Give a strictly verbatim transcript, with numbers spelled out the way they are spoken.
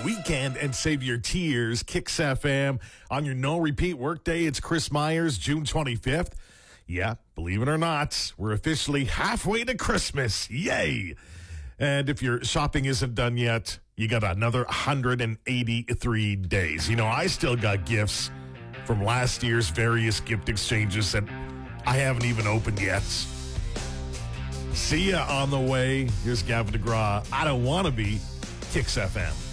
weekend and save your tears. Kicks F M on your no-repeat workday. It's Chris Myers, June twenty-fifth. Yeah, believe it or not, we're officially halfway to Christmas. Yay! And if your shopping isn't done yet, you got another one hundred eighty-three days. You know, I still got gifts from last year's various gift exchanges that I haven't even opened yet. See ya on the way. Here's Gavin DeGraw. I don't want to be Kicks F M.